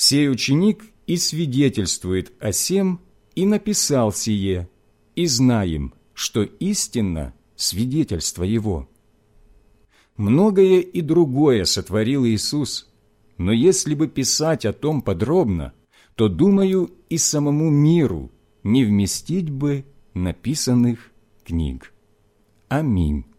Сей ученик и свидетельствует о сем, и написал сие, и знаем, что истинно свидетельство его. Многое и другое сотворил Иисус, но если бы писать о том подробно, то, думаю, и самому миру не вместить бы написанных книг. Аминь.